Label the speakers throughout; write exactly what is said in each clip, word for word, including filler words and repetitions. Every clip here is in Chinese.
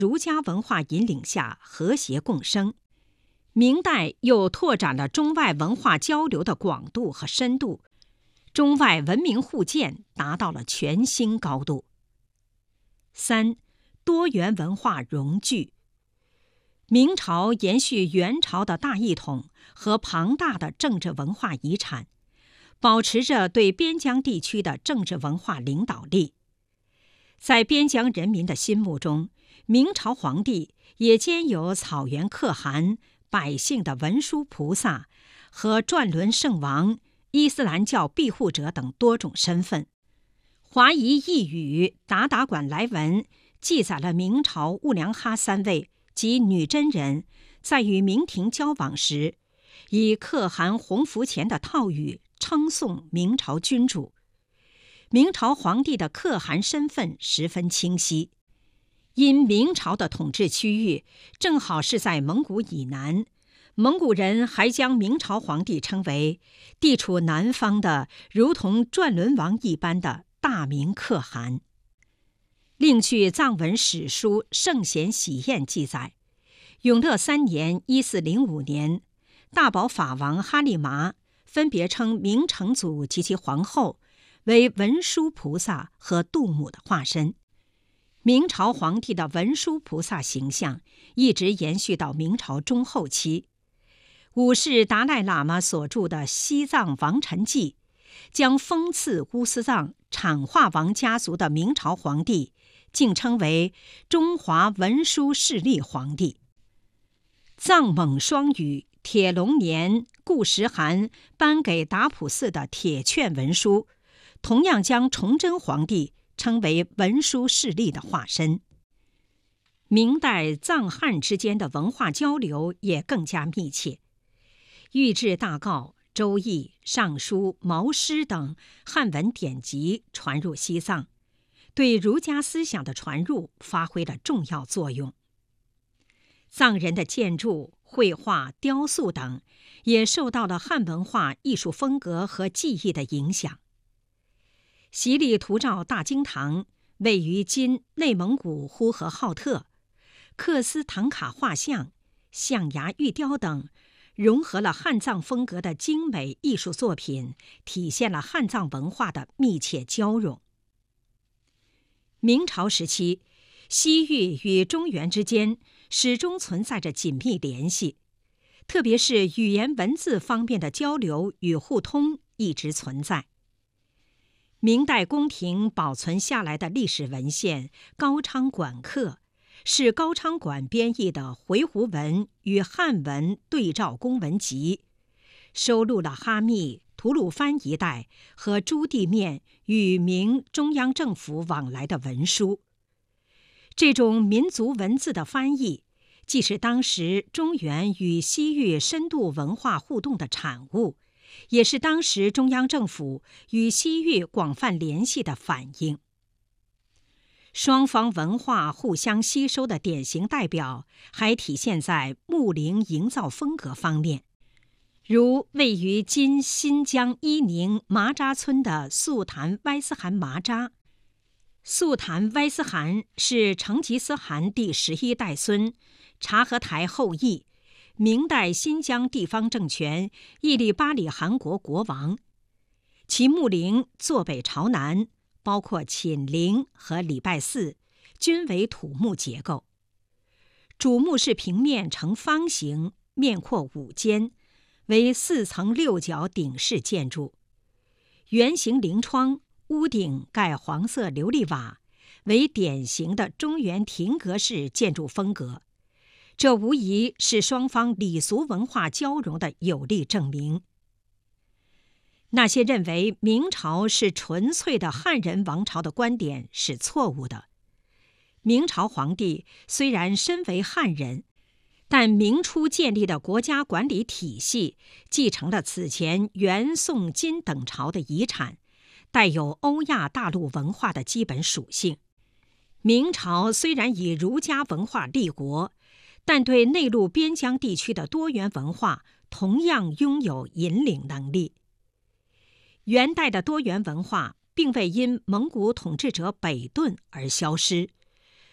Speaker 1: 儒家文化引领下和谐共生。明代又拓展了中外文化交流的广度和深度，中外文明互鉴达到了全新高度。三、多元文化融聚。明朝延续元朝的大一统和庞大的政治文化遗产，保持着对边疆地区的政治文化领导力。在边疆人民的心目中，明朝皇帝也兼有草原可汗、百姓的文殊菩萨和转轮圣王、伊斯兰教庇护者等多种身份。华夷异语达达馆来文记载了明朝兀良哈三位及女真人在与明廷交往时，以可汗洪福前的套语称颂明朝君主。明朝皇帝的可汗身份十分清晰，因明朝的统治区域正好是在蒙古以南，蒙古人还将明朝皇帝称为地处南方的如同转轮王一般的大明可汗。另据藏文史书《圣贤喜宴》记载，永乐三年一四零五年，大宝法王哈利麻分别称明成祖及其皇后为文殊菩萨和度母的化身。明朝皇帝的文殊菩萨形象一直延续到明朝中后期。五世达赖喇嘛所著的《西藏王臣记》将封赐乌斯藏产化王家族的明朝皇帝竟称为中华文殊势力皇帝。藏蒙双语铁龙年固实汗颁给达普寺的铁券文书，同样将崇祯皇帝称为文殊势力的化身。明代藏汉之间的文化交流也更加密切。御制大诰、周易、尚书、毛诗等汉文典籍传入西藏，对儒家思想的传入发挥了重要作用。藏人的建筑、绘画、雕塑等也受到了汉文化艺术风格和技艺的影响。习力图照大经堂位于今内蒙古呼和浩特，克斯唐卡画像、象牙玉雕等融合了汉藏风格的精美艺术作品，体现了汉藏文化的密切交融。明朝时期，西域与中原之间始终存在着紧密联系，特别是语言文字方面的交流与互通一直存在。明代宫廷保存下来的历史文献《高昌馆刻》是高昌馆编译的回鹘文与汉文对照公文集，收录了哈密、吐鲁番一带和朱地面与明中央政府往来的文书。这种民族文字的翻译，既是当时中原与西域深度文化互动的产物，也是当时中央政府与西域广泛联系的反应。双方文化互相吸收的典型代表还体现在木陵营造风格方面，如位于今新疆伊宁麻扎村的素坛歪斯汗麻扎。素坛歪斯汗是成吉思汗第十一代孙，察合台后裔，明代新疆地方政权伊利巴里汗国国王。其墓陵坐北朝南，包括寝陵和礼拜寺，均为土木结构。主墓是平面呈方形，面阔五间，为四层六角顶式建筑，圆形棂窗，屋顶盖黄色琉璃瓦，为典型的中原亭阁式建筑风格。这无疑是双方礼俗文化交融的有力证明。那些认为明朝是纯粹的汉人王朝的观点是错误的。明朝皇帝虽然身为汉人，但明初建立的国家管理体系继承了此前元、宋、金等朝的遗产，带有欧亚大陆文化的基本属性。明朝虽然以儒家文化立国，但对内陆边疆地区的多元文化同样拥有引领能力。元代的多元文化并未因蒙古统治者北遁而消失，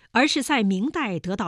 Speaker 1: 而是在明代得到